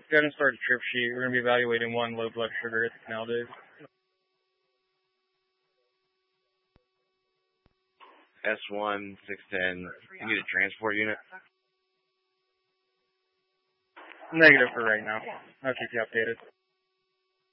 Go ahead and start a trip sheet. We're going to be evaluating one low blood sugar at the canal days. S1, 610, you need a transport unit? Negative for right now. I'll keep you updated.